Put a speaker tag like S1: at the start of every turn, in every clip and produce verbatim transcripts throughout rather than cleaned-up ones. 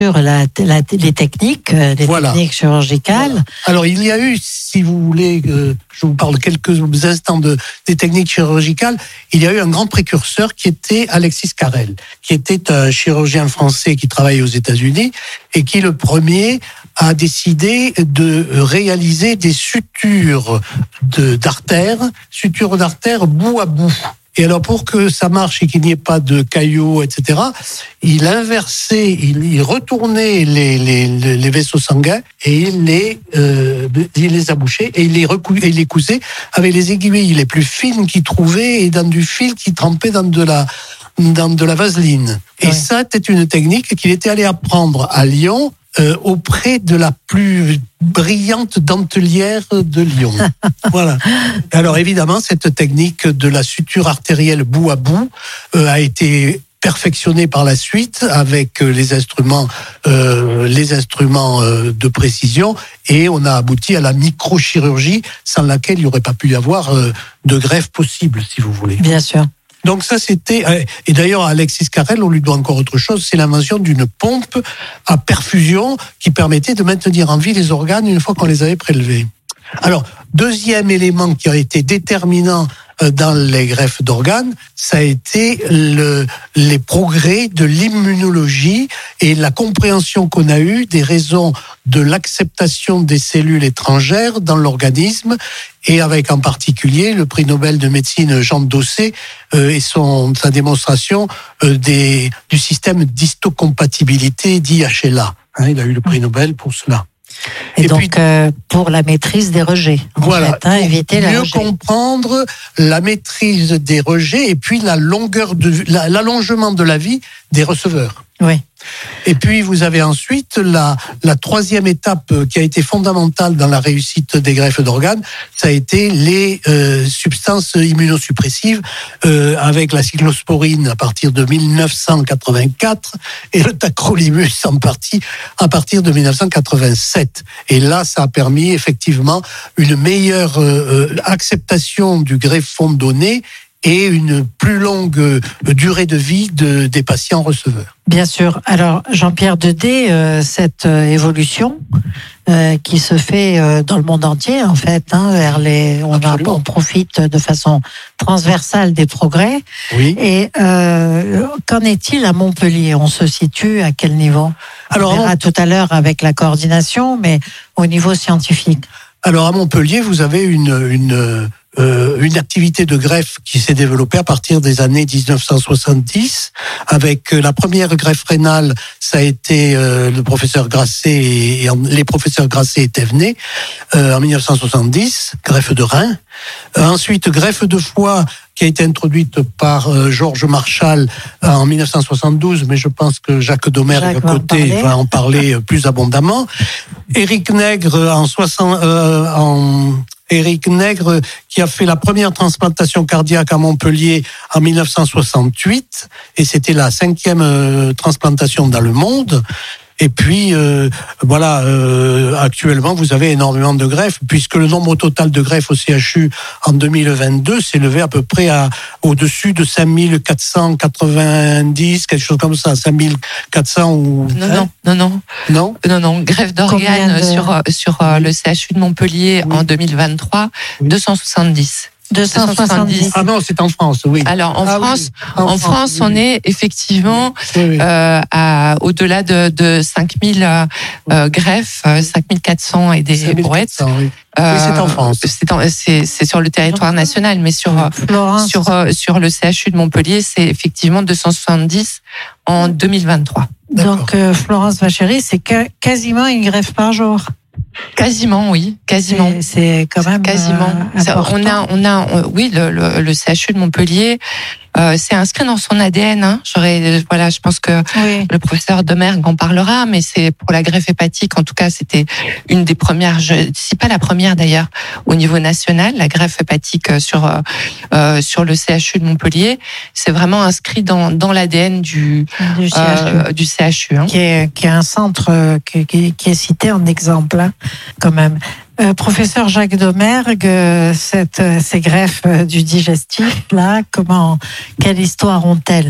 S1: la, la, les techniques, les
S2: voilà.
S1: techniques chirurgicales.
S2: Voilà. Alors, il y a eu, si vous voulez, euh, je vous parle quelques instants de, des techniques chirurgicales, il y a eu un grand précurseur qui était Alexis Carrel, qui était un chirurgien français qui travaille aux États-Unis et qui, le premier, a décidé de réaliser des sutures de, d'artères, sutures d'artères bout à bout. Et alors, pour que ça marche et qu'il n'y ait pas de caillots, et cetera, il inversait, il, il retournait les, les, les vaisseaux sanguins et il les, euh, il les abouchait et il les, recou- et il les cousait avec les aiguilles les plus fines qu'il trouvait et dans du fil qu'il trempait dans de la, dans de la vaseline. Et ouais. ça, c'était une technique qu'il était allé apprendre à Lyon, Euh, auprès de la plus brillante dentelière de Lyon. Voilà. Alors évidemment, cette technique de la suture artérielle bout à bout euh, a été perfectionnée par la suite avec les instruments, euh, les instruments euh, de précision, et on a abouti à la microchirurgie sans laquelle il n'y aurait pas pu y avoir euh, de greffe possible, si vous voulez.
S1: Bien sûr.
S2: Donc ça, c'était... Et d'ailleurs, à Alexis Carrel, on lui doit encore autre chose, c'est l'invention d'une pompe à perfusion qui permettait de maintenir en vie les organes une fois qu'on les avait prélevés. Alors, deuxième élément qui a été déterminant dans les greffes d'organes, ça a été le, les progrès de l'immunologie et la compréhension qu'on a eue des raisons de l'acceptation des cellules étrangères dans l'organisme, et avec en particulier le prix Nobel de médecine Jean Dossé euh, et son, sa démonstration euh, des, du système d'histocompatibilité dit H L A. Hein, il a eu le prix Nobel pour cela.
S1: Et, et donc, puis, euh, pour la maîtrise des rejets.
S2: Voilà,
S1: fait, hein, éviter
S2: mieux
S1: la rejet.
S2: comprendre la maîtrise des rejets et puis la longueur de, la, l'allongement de la vie des receveurs.
S1: Oui.
S2: Et puis, vous avez ensuite la, la troisième étape qui a été fondamentale dans la réussite des greffes d'organes, ça a été les euh, substances immunosuppressives euh, avec la cyclosporine à partir de dix-neuf cent quatre-vingt-quatre et le tacrolimus en partie à partir de dix-neuf cent quatre-vingt-sept. Et là, ça a permis effectivement une meilleure euh, acceptation du greffon donné et une plus longue durée de vie de, des patients receveurs.
S1: Bien sûr. Alors, Jean-Pierre Dedé, euh, cette euh, évolution euh, qui se fait euh, dans le monde entier, en fait, hein, vers les, on, a, on profite de façon transversale des progrès.
S2: Oui.
S1: Et euh, qu'en est-il à Montpellier ? On se situe à quel niveau ? Alors, on verra tout à l'heure avec la coordination, mais au niveau scientifique.
S2: Alors, à Montpellier, vous avez une... une Euh, une activité de greffe qui s'est développée à partir des années dix-neuf cent soixante-dix, avec euh, la première greffe rénale, ça a été euh, le professeur Grasset et, et en, les professeurs Grasset et Thévenet euh, en dix-neuf cent soixante-dix, greffe de rein. Euh, ensuite, greffe de foie qui a été introduite par euh, Georges Marchal euh, en dix-neuf cent soixante-douze, mais je pense que Jacques Domergue à côté va en parler plus abondamment. Éric Nègre en soixante, euh, en Éric Nègre, qui a fait la première transplantation cardiaque à Montpellier en dix-neuf cent soixante-huit, et c'était la cinquième euh, transplantation dans le monde. Et puis, euh, voilà, euh, actuellement, vous avez énormément de greffes, puisque le nombre total de greffes au C H U en deux mille vingt-deux s'est levé à peu près à, au-dessus de cinq mille quatre cent quatre-vingt-dix, quelque chose comme ça, cinq mille quatre cents ou...
S3: Non, hein non, non, non.
S2: Non
S3: Non, non, greffe d'organes de... sur, sur oui. le C H U de Montpellier oui. en deux mille vingt-trois, oui. deux cent soixante-dix.
S1: deux cent soixante-dix.
S2: Ah non, c'est en France, oui.
S3: Alors en
S2: ah,
S3: France,
S2: oui. en,
S3: en France, France oui. on est effectivement oui, oui. Euh, à au-delà de, de cinq mille euh, euh, greffes, cinq mille quatre cents et des brouettes.
S2: Oui. Euh, oui, c'est en France.
S3: C'est, en, c'est, c'est sur le territoire national, mais sur
S1: Florence.
S3: sur euh, sur le C H U de Montpellier, c'est effectivement deux cent soixante-dix en deux mille vingt-trois.
S1: D'accord. Donc euh, Florence Vachery, c'est ca- quasiment une greffe par jour.
S3: Quasiment, oui, quasiment.
S1: C'est, c'est quand même
S3: quasiment.
S1: Euh,
S3: Ça, on a, on a, on, oui, le, le, le C H U de Montpellier, euh, c'est inscrit dans son A D N. Hein. J'aurais, voilà, je pense que
S1: oui.
S3: le professeur Domergue en parlera, mais c'est pour la greffe hépatique. En tout cas, c'était une des premières, je, si pas la première d'ailleurs, au niveau national, la greffe hépatique sur euh, sur le C H U de Montpellier. C'est vraiment inscrit dans dans l'A D N du
S1: du C H U,
S3: euh, du C H U hein.
S1: qui est qui est un centre qui, qui, qui est cité en exemple, hein, quand même. Euh, professeur Jacques Domergue, euh, cette, euh, ces greffes euh, du digestif, là, comment, quelle histoire ont-elles ?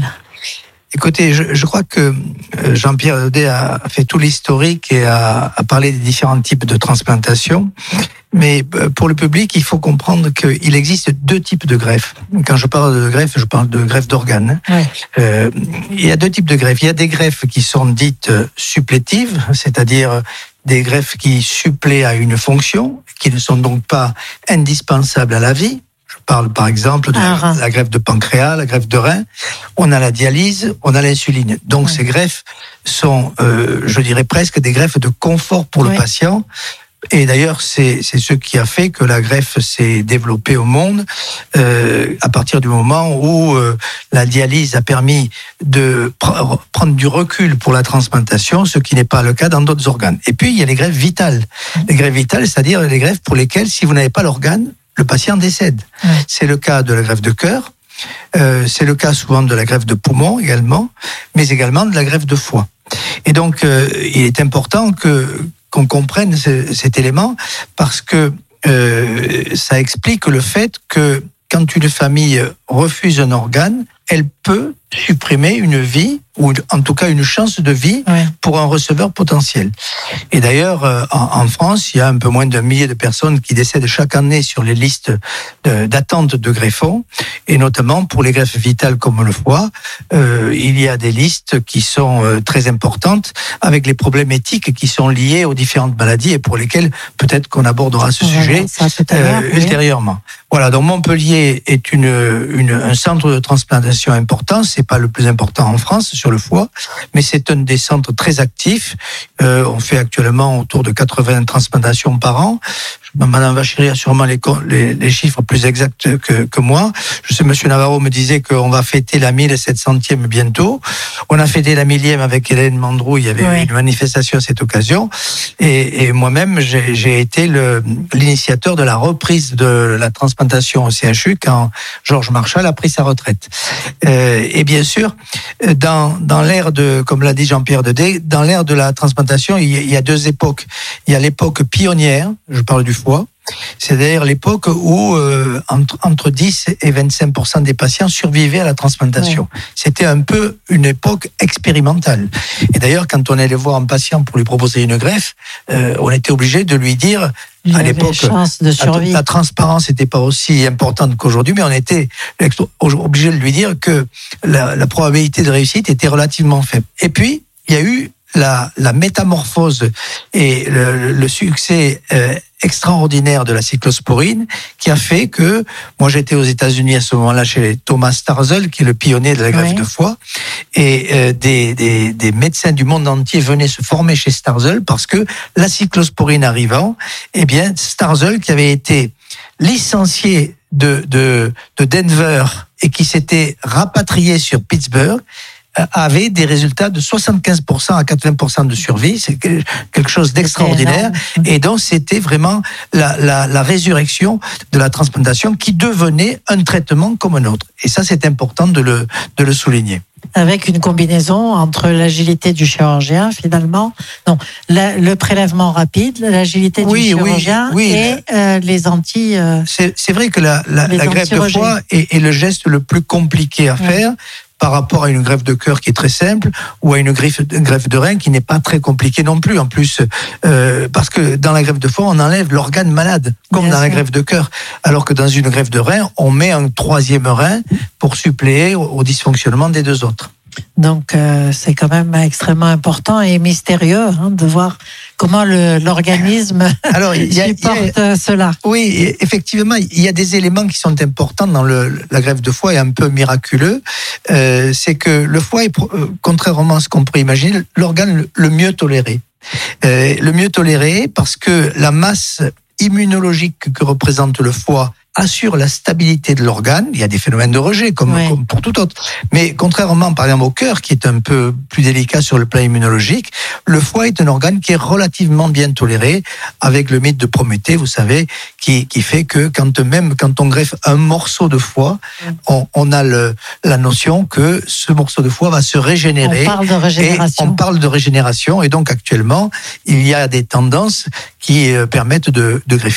S4: Écoutez, je, je crois que Jean-Pierre Daudet a fait tout l'historique et a, a parlé des différents types de transplantation. Mais pour le public, il faut comprendre qu'il existe deux types de greffes. Quand je parle de greffe, je parle de greffe d'organes.
S1: Ouais.
S4: Euh, il y a deux types de greffes. Il y a des greffes qui sont dites supplétives, c'est-à-dire des greffes qui suppléent à une fonction, qui ne sont donc pas indispensables à la vie. Je parle par exemple de la, la greffe de pancréas, la greffe de rein. On a la dialyse, on a l'insuline. Donc ouais. ces greffes sont, euh, je dirais presque des greffes de confort pour ouais. le patient. Et d'ailleurs, c'est, c'est ce qui a fait que la greffe s'est développée au monde euh, à partir du moment où euh, la dialyse a permis de pr- prendre du recul pour la transplantation, ce qui n'est pas le cas dans d'autres organes. Et puis, il y a les greffes vitales. Les greffes vitales, c'est-à-dire les greffes pour lesquelles, si vous n'avez pas l'organe, le patient décède. Ouais. C'est le cas de la greffe de cœur, euh, c'est le cas souvent de la greffe de poumon également, mais également de la greffe de foie. Et donc, euh, il est important que qu'on comprenne ce, cet élément parce que euh, ça explique le fait que quand une famille refuse un organe, elle peut supprimer une vie, ou en tout cas une chance de vie ouais. pour un receveur potentiel. Et d'ailleurs, en, en France, il y a un peu moins d'un millier de personnes qui décèdent chaque année sur les listes de, d'attente de greffons, et notamment pour les greffes vitales comme le foie, euh, il y a des listes qui sont euh, très importantes, avec les problèmes éthiques qui sont liés aux différentes maladies, et pour lesquelles peut-être qu'on abordera ce ouais, sujet ça, euh, oui. ultérieurement. Voilà, donc Montpellier est une, une, un centre de transplantation important, c'est pas le plus important en France sur le foie, mais c'est un des centres très actifs. Euh, on fait actuellement autour de quatre-vingts transplantations par an. Madame Vachiri a sûrement les, les, les chiffres plus exacts que, que moi. Je sais, Monsieur Navarro me disait qu'on va fêter la mille sept centième bientôt. On a fêté la millième avec Hélène Mandrou. Il y avait oui. une manifestation à cette occasion. Et, et moi-même, j'ai, j'ai été le, l'initiateur de la reprise de la transplantation au C H U quand Georges Marchal a pris sa retraite. Euh, et bien sûr, dans, dans l'ère de, comme l'a dit Jean-Pierre Daudet, dans l'ère de la transplantation, il y, a, il y a deux époques. Il y a l'époque pionnière, je parle du foie, c'est-à-dire l'époque où euh, entre, entre dix et vingt-cinq pour cent des patients survivaient à la transplantation. Ouais. C'était un peu une époque expérimentale. Et d'ailleurs, quand on allait voir un patient pour lui proposer une greffe, euh, on était obligé de lui dire,
S1: il
S4: à l'époque,
S1: de
S4: la, la transparence n'était pas aussi importante qu'aujourd'hui, mais on était obligé de lui dire que la, la probabilité de réussite était relativement faible. Et puis, il y a eu la, la métamorphose et le, le succès euh, extraordinaire de la cyclosporine qui a fait que, moi j'étais aux États-Unis à ce moment-là chez Thomas Starzl, qui est le pionnier de la greffe oui. de foie, et euh, des, des, des médecins du monde entier venaient se former chez Starzl parce que la cyclosporine arrivant, eh bien Starzl, qui avait été licencié de, de, de Denver et qui s'était rapatrié sur Pittsburgh, avait des résultats de soixante-quinze pour cent à quatre-vingts pour cent de survie. C'est quelque chose d'extraordinaire. Et donc, c'était vraiment la, la, la résurrection de la transplantation qui devenait un traitement comme un autre. Et ça, c'est important de le, de le souligner.
S1: Avec une combinaison entre l'agilité du chirurgien, finalement, non, la, le prélèvement rapide, l'agilité
S4: oui,
S1: du chirurgien
S4: oui, oui.
S1: et euh, les anti. Euh,
S4: c'est, c'est vrai que la, la, la greffe de foie est, est le geste le plus compliqué à ouais. faire. Par rapport à une greffe de cœur qui est très simple ou à une greffe, une greffe de rein qui n'est pas très compliquée non plus. En plus, euh, parce que dans la greffe de foie, on enlève l'organe malade, comme Bien dans sûr. La greffe de cœur. Alors que dans une greffe de rein, on met un troisième rein pour suppléer au, au dysfonctionnement des deux autres.
S1: Donc, euh, c'est quand même extrêmement important et mystérieux hein, de voir comment le, l'organisme Alors, il y a, supporte il y a, cela.
S4: Oui, effectivement, il y a des éléments qui sont importants dans le, la greffe de foie et un peu miraculeux. Euh, c'est que le foie est, contrairement à ce qu'on pourrait imaginer, l'organe le, le mieux toléré. Euh, le mieux toléré parce que la masse immunologique que représente le foie assure la stabilité de l'organe. Il y a des phénomènes de rejet, comme, ouais. comme pour tout autre. Mais contrairement, par exemple, au cœur, qui est un peu plus délicat sur le plan immunologique, le foie est un organe qui est relativement bien toléré, avec le mythe de Prométhée, vous savez, qui, qui fait que quand même, quand on greffe un morceau de foie, ouais. on, on a le, la notion que ce morceau de foie va se régénérer.
S1: On parle de régénération.
S4: Et on parle de régénération. Et donc, actuellement, il y a des tendances qui permettent de, de greffer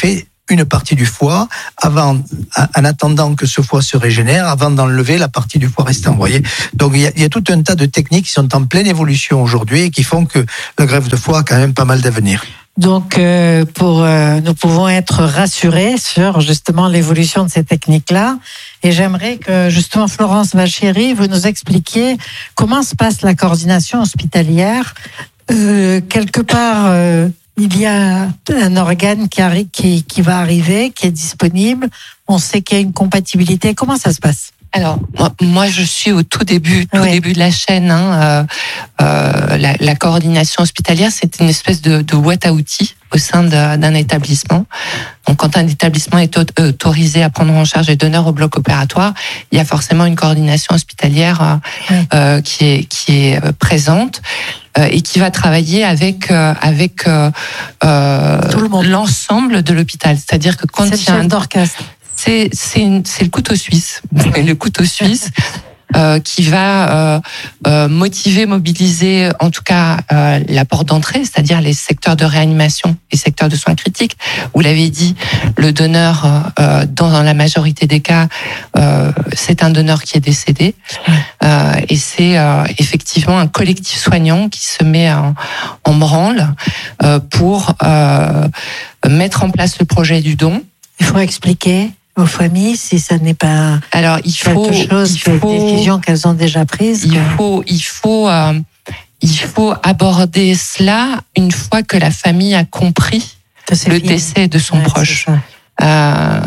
S4: une partie du foie avant, en attendant que ce foie se régénère, avant d'enlever la partie du foie restante. Vous voyez. Donc il y, a, il y a tout un tas de techniques qui sont en pleine évolution aujourd'hui et qui font que la greffe de foie a quand même pas mal d'avenir.
S1: Donc, euh, pour euh, nous pouvons être rassurés sur justement l'évolution de ces techniques-là. Et j'aimerais que justement Florence Valchéry, vous nous expliquiez comment se passe la coordination hospitalière. Euh, quelque part, euh, il y a un organe qui, arri- qui, qui va arriver, qui est disponible. On sait qu'il y a une compatibilité. Comment ça se passe ?
S3: Alors, moi, moi, je suis au tout début, tout
S1: Ouais.
S3: début de la chaîne. Hein, euh, euh, la, la coordination hospitalière, c'est une espèce de, de boîte à outils au sein de, d'un établissement. Donc, quand un établissement est autorisé à prendre en charge les donneurs au bloc opératoire, il y a forcément une coordination hospitalière euh,
S1: Ouais.
S3: euh, qui est qui est présente euh, et qui va travailler avec euh, avec euh, euh,
S1: Tout le monde.
S3: l'ensemble de l'hôpital. C'est-à-dire que quand
S1: C'est le
S3: il y a un
S1: chef d'orchestre.
S3: c'est c'est une- c'est le couteau suisse, le couteau suisse euh, qui va euh, euh, motiver, mobiliser, en tout cas euh, la porte d'entrée, c'est-à-dire les secteurs de réanimation, les secteurs de soins critiques. Vous l'avez dit, le donneur, euh, dans, dans la majorité des cas, euh, c'est un donneur qui est décédé, euh, et c'est euh, effectivement un collectif soignant qui se met en, en branle euh, pour euh, mettre en place le projet du don.
S1: Il faut expliquer aux familles si ça n'est pas
S3: Alors il faut,
S1: quelque chose,
S3: il
S1: que
S3: faut,
S1: des décisions qu'elles ont déjà prises.
S3: il
S1: que-
S3: faut, il faut, euh, il faut aborder cela une fois que la famille a compris
S1: que c'est
S3: le
S1: fini.
S3: décès de son
S1: Ouais,
S3: proche.
S1: c'est ça.
S3: Euh,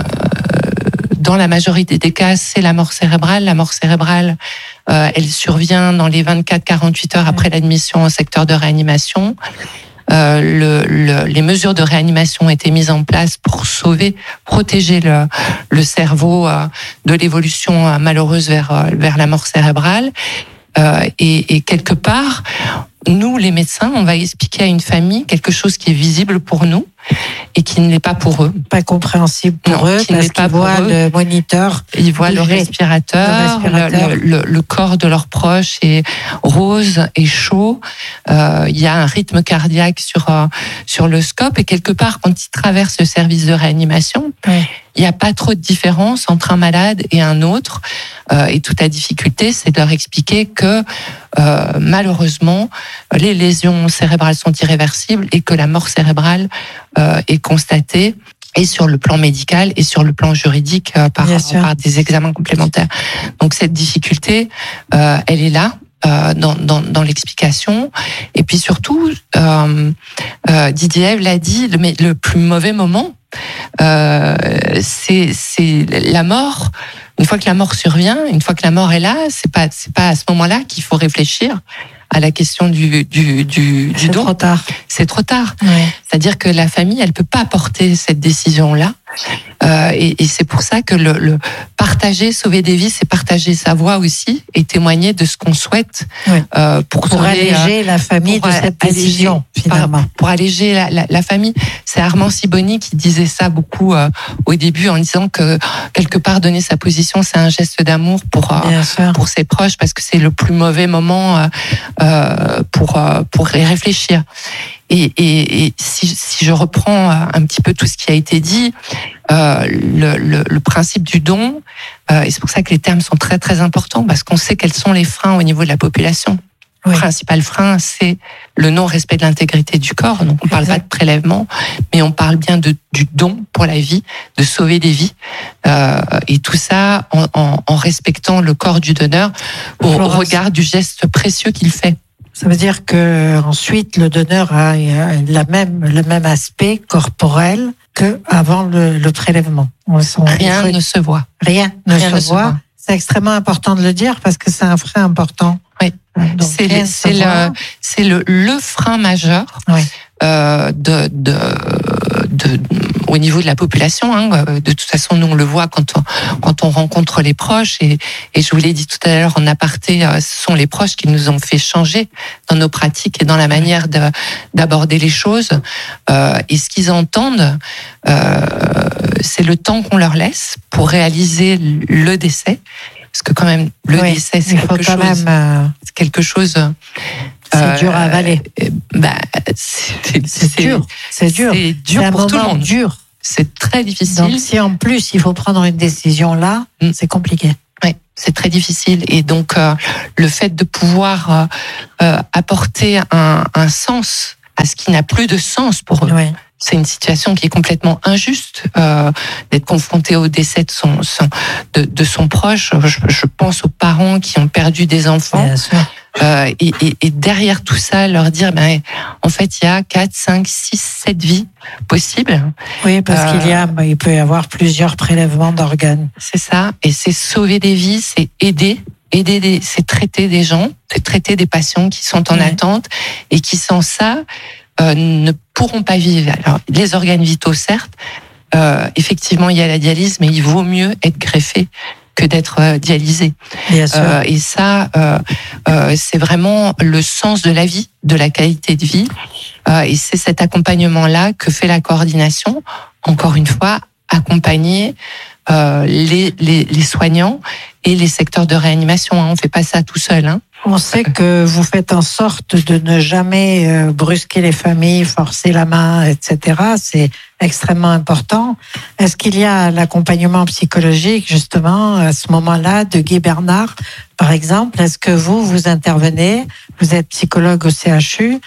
S3: dans la majorité des cas, c'est la mort cérébrale. La mort cérébrale, euh, elle survient dans les vingt-quatre à quarante-huit heures après l'admission au secteur de réanimation. Euh, le, le, les mesures de réanimation ont été mises en place pour sauver, protéger le, le cerveau euh, de l'évolution euh, malheureuse vers, euh, vers la mort cérébrale. Euh, et, et quelque part, nous, les médecins, on va expliquer à une famille quelque chose qui est visible pour nous et qui ne l'est pas pour eux.
S1: Pas compréhensible pour
S3: Non,
S1: eux
S3: qui ne
S1: parce
S3: l'est pas
S1: qu'ils
S3: pour
S1: voient
S3: eux.
S1: le moniteur.
S3: Ils voient le
S1: Bouger.
S3: respirateur,
S1: Le respirateur.
S3: Le, le, le corps de leurs proches est rose et chaud. Euh, il y a un rythme cardiaque sur euh, sur le scope et quelque part, quand ils traversent le service de réanimation,
S1: Ouais.
S3: il n'y a pas trop de différence entre un malade et un autre. Euh, et toute la difficulté, c'est de leur expliquer que euh, malheureusement, les lésions cérébrales sont irréversibles et que la mort cérébrale euh, est constatée et sur le plan médical et sur le plan juridique euh, par,
S1: Bien sûr.
S3: par des examens complémentaires. Donc cette difficulté, euh, elle est là. Euh, dans, dans, dans l'explication. Et puis surtout, euh, euh, Didier Ève l'a dit, le, le plus mauvais moment, euh, c'est, c'est la mort. Une fois que la mort survient, une fois que la mort est là, c'est pas, c'est pas à ce moment-là qu'il faut réfléchir à la question du, du, du, du
S1: C'est
S3: don.
S1: trop tard.
S3: C'est trop tard.
S1: Ouais.
S3: C'est-à-dire que la famille, elle peut pas porter cette décision-là. Euh, et, et c'est pour ça que le, le partager, sauver des vies, c'est partager sa voix aussi et témoigner de ce qu'on souhaite
S1: Oui.
S3: euh, pour,
S1: Pour
S3: sauver,
S1: alléger la famille
S3: pour
S1: de cette
S3: alléger-
S1: décision, finalement.
S3: Pour, pour alléger la, la, la famille. C'est Armand Siboni qui disait ça beaucoup euh, au début en disant que quelque part donner sa position, c'est un geste d'amour pour euh,
S1: Bien sûr.
S3: pour ses proches parce que c'est le plus mauvais moment euh, euh, pour euh, pour y réfléchir. Et, et, et si, si je reprends un petit peu tout ce qui a été dit, euh, le, le, le principe du don, euh, et c'est pour ça que les termes sont très très importants parce qu'on sait quels sont les freins au niveau de la population.
S1: Oui.
S3: Le principal frein, c'est le non-respect de l'intégrité du corps. Donc on parle pas de prélèvement, mais on parle bien de, du don pour la vie, de sauver des vies, euh, et tout ça en, en, en respectant le corps du donneur au
S1: Florence.
S3: regard du geste précieux qu'il fait.
S1: Ça veut dire que ensuite le donneur a la même, le même aspect corporel que avant le, le prélèvement. On- on-
S3: Rien
S1: il faut-
S3: ne se voit.
S1: rien ne
S3: rien
S1: se
S3: ne se
S1: voit.
S3: voit.
S1: C'est extrêmement important de le dire parce que c'est un frein important.
S3: Oui.
S1: Donc,
S3: C'est
S1: rien
S3: le,
S1: ne se
S3: c'est
S1: voit.
S3: le, c'est le, le frein majeur
S1: Oui.
S3: euh, de, de, de, au niveau de la population. Hein. De toute façon, nous on le voit quand on, quand on rencontre les proches. Et, et je vous l'ai dit tout à l'heure en aparté, euh, ce sont les proches qui nous ont fait changer dans nos pratiques et dans la manière de, d'aborder les choses. Euh, et ce qu'ils entendent, euh, c'est le temps qu'on leur laisse pour réaliser le décès. Parce que quand même, le
S1: Oui,
S3: décès, c'est
S1: il faut
S3: quelque
S1: quand
S3: chose.
S1: même. euh,
S3: C'est quelque chose.
S1: c'est
S3: euh,
S1: dur à avaler.
S3: euh, bah, c'est,
S1: C'est dur. C'est dur.
S3: C'est dur
S1: C'est un
S3: pour tout le
S1: moment
S3: monde.
S1: dur.
S3: c'est très difficile.
S1: Donc, si en plus il faut prendre une décision là, mm. c'est compliqué.
S3: Oui, c'est très difficile. Et donc, euh, le fait de pouvoir euh, euh, apporter un, un sens à ce qui n'a plus de sens pour eux.
S1: Oui.
S3: C'est une situation qui est complètement injuste, euh, d'être confronté au décès de son, son de, de son proche. Je, je pense aux parents qui ont perdu des enfants.
S1: Bien sûr.
S3: Euh, et, et, et derrière tout ça, leur dire, ben, en fait, il y a quatre, cinq, six, sept vies possibles.
S1: Oui, parce
S3: euh,
S1: qu'il y a, il peut y avoir plusieurs prélèvements d'organes.
S3: C'est ça. Et c'est sauver des vies, c'est aider. Aider, des, c'est traiter des gens, c'est traiter des patients qui sont en oui. attente et qui, sans ça, euh, ne pourront pas vivre. Alors, les organes vitaux, certes, euh, effectivement, il y a la dialyse, mais il vaut mieux être greffé que d'être euh, dialysé.
S1: Bien sûr.
S3: Euh, et ça, euh, euh, c'est vraiment le sens de la vie, de la qualité de vie. Euh, et c'est cet accompagnement-là que fait la coordination. Encore une fois, accompagner euh, les, les, les soignants et les secteurs de réanimation. Hein. On ne fait pas ça tout seul. Hein.
S1: On sait que vous faites en sorte de ne jamais euh, brusquer les familles, forcer la main, et cetera. C'est extrêmement important. Est-ce qu'il y a l'accompagnement psychologique, justement, à ce moment-là, de Guy Bernard, par exemple? Est-ce que vous, vous intervenez? Vous êtes psychologue au C H U.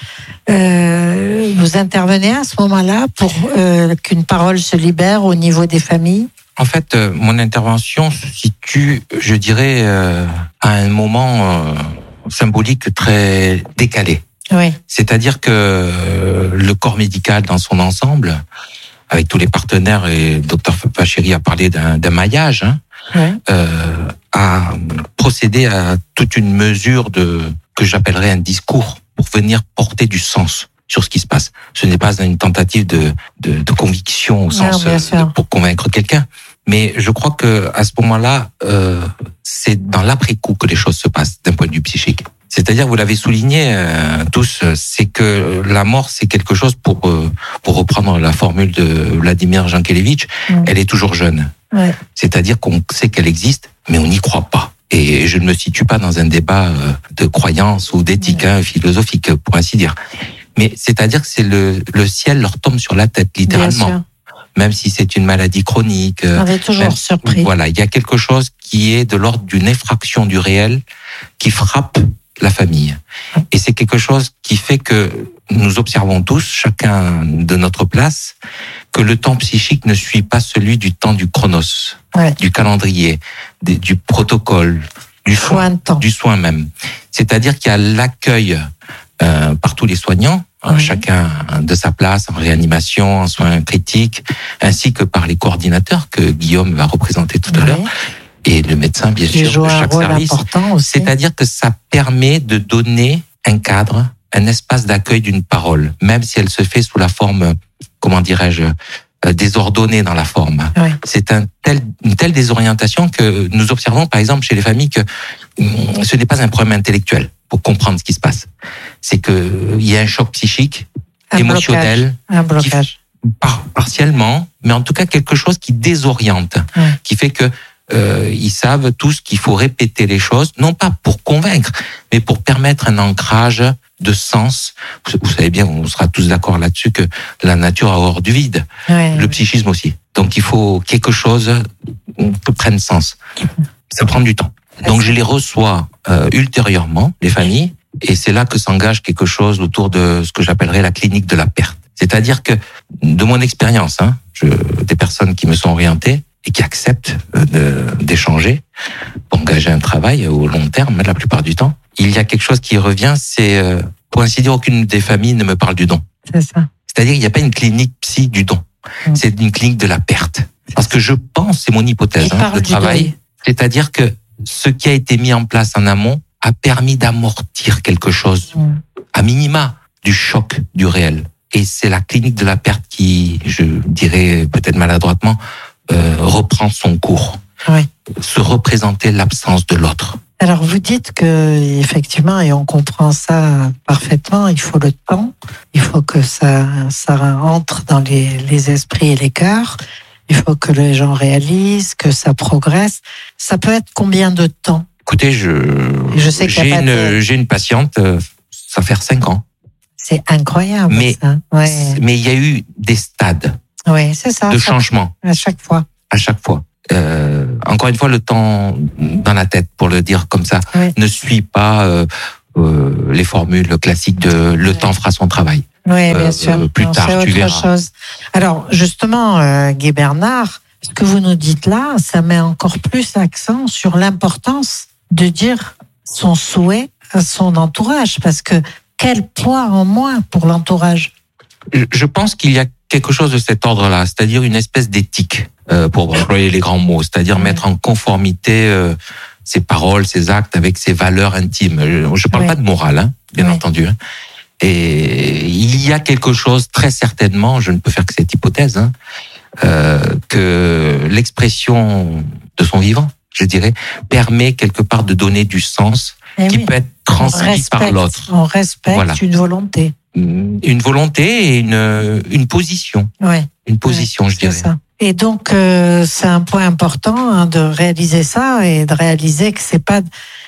S1: Euh, vous intervenez à ce moment-là pour euh, qu'une parole se libère au niveau des familles?
S5: En fait, euh, mon intervention se situe, je dirais, euh, à un moment euh, symbolique très décalé.
S1: Oui.
S5: C'est-à-dire que euh, le corps médical dans son ensemble, avec tous les partenaires, et docteur Fachéry a parlé d'un, d'un maillage, hein,
S1: oui.
S5: euh, a procédé à toute une mesure de que j'appellerais un discours pour venir porter du sens sur ce qui se passe. Ce n'est pas une tentative de, de, de conviction au sens
S1: non,
S5: de, pour convaincre quelqu'un. Mais je crois que à ce moment-là, euh, c'est dans l'après-coup que les choses se passent d'un point de vue psychique. C'est-à-dire, vous l'avez souligné euh, tous, c'est que la mort, c'est quelque chose, pour euh, pour reprendre la formule de Vladimir Jankélévitch, mmh. elle est toujours jeune.
S1: Ouais.
S5: C'est-à-dire qu'on sait qu'elle existe, mais on n'y croit pas. Et je ne me situe pas dans un débat de croyance ou d'éthique, ouais. hein, philosophique, pour ainsi dire. Mais c'est-à-dire que c'est le, le ciel leur tombe sur la tête, littéralement. Même si c'est une maladie chronique.
S1: On est toujours
S5: même,
S1: surpris.
S5: Voilà, il y a quelque chose qui est de l'ordre d'une effraction du réel qui frappe la famille. Et c'est quelque chose qui fait que nous observons tous, chacun de notre place, que le temps psychique ne suit pas celui du temps du chronos, ouais. du calendrier, du protocole, du soin, du soin même. C'est-à-dire qu'il y a l'accueil euh, par tous les soignants, oui. chacun de sa place, en réanimation, en soins critiques, ainsi que par les coordinateurs que Guillaume va représenter tout à oui. l'heure, et le médecin, bien
S1: Qui
S5: sûr, de chaque service.
S1: Aussi.
S5: C'est-à-dire que ça permet de donner un cadre, un espace d'accueil d'une parole, même si elle se fait sous la forme, comment dirais-je, euh, désordonnée dans la forme.
S1: Oui.
S5: C'est un tel, une telle désorientation que nous observons, par exemple, chez les familles, que hum, ce n'est pas un problème intellectuel pour comprendre ce qui se passe. C'est que il y a un choc psychique,
S1: un
S5: émotionnel,
S1: blocage. un blocage,
S5: qui, par, partiellement, mais en tout cas quelque chose qui désoriente,
S1: oui.
S5: qui fait que Euh, ils savent tous qu'il faut répéter les choses, non pas pour convaincre, mais pour permettre un ancrage de sens. Vous savez bien, on sera tous d'accord là-dessus, que la nature a horreur du vide,
S1: ouais.
S5: le psychisme aussi. Donc il faut quelque chose qui prenne sens. Ça prend du temps. Donc je les reçois euh, ultérieurement, les familles, et c'est là que s'engage quelque chose autour de ce que j'appellerais la clinique de la perte. C'est-à-dire que, de mon expérience, hein, je, des personnes qui me sont orientées, et qui acceptent de, d'échanger, d'engager un travail au long terme, la plupart du temps. Il y a quelque chose qui revient, c'est, pour ainsi dire, aucune des familles ne me parle du don.
S1: C'est ça.
S5: C'est-à-dire qu'il n'y a pas une clinique psy du don. Mmh. C'est une clinique de la perte. Parce que je pense, c'est mon hypothèse hein, de travail, c'est-à-dire que ce qui a été mis en place en amont a permis d'amortir quelque chose, mmh. à minima, du choc du réel. Et c'est la clinique de la perte qui, je dirais peut-être maladroitement, Euh, reprend son cours,
S1: oui.
S5: se représenter l'absence de l'autre.
S1: Alors vous dites que effectivement, et on comprend ça parfaitement, il faut le temps, il faut que ça, ça entre dans les, les esprits et les cœurs, il faut que les gens réalisent, que ça progresse. Ça peut être combien de temps?
S5: Écoutez, je,
S1: je sais
S5: j'ai, une, de... j'ai une patiente, ça fait cinq ans.
S1: C'est incroyable.
S5: Mais,
S1: ça. Ouais.
S5: mais il y a eu des stades.
S1: Oui, c'est ça.
S5: de
S1: ça,
S5: changement
S1: à chaque fois.
S5: à chaque fois. Euh, encore une fois, le temps dans la tête, pour le dire comme ça,
S1: Oui.
S5: ne suit pas euh, euh, les formules classiques de le
S1: Oui.
S5: temps fera son travail.
S1: Oui, bien
S5: Euh,
S1: sûr.
S5: euh, plus
S1: Non,
S5: tard,
S1: c'est
S5: tu
S1: autre
S5: verras.
S1: chose. Alors, justement, euh, Guy Bernard, ce que vous nous dites là, ça met encore plus l'accent sur l'importance de dire son souhait à son entourage, parce que quel poids en moins pour l'entourage.
S5: Je- Je pense qu'il y a quelque chose de cet ordre-là, c'est-à-dire une espèce d'éthique, euh, pour employer les grands mots, c'est-à-dire
S1: Oui.
S5: mettre en conformité euh, ses paroles, ses actes avec ses valeurs intimes. Je, je parle
S1: Oui.
S5: pas de morale, hein, bien
S1: Oui.
S5: entendu. Hein. Et il y a quelque chose, très certainement, je ne peux faire que cette hypothèse, hein, euh, que l'expression de son vivant, je dirais, permet quelque part de donner du sens
S1: Eh
S5: qui
S1: oui.
S5: peut être
S1: On
S5: transmis par
S1: respecte-
S5: l'autre.
S1: On respecte
S5: Voilà.
S1: une volonté.
S5: Une volonté et une, une position.
S1: Ouais.
S5: Une position, je
S1: C'est
S5: dirais.
S1: ça. Et donc, euh, c'est un point important hein, de réaliser ça et de réaliser que c'est pas.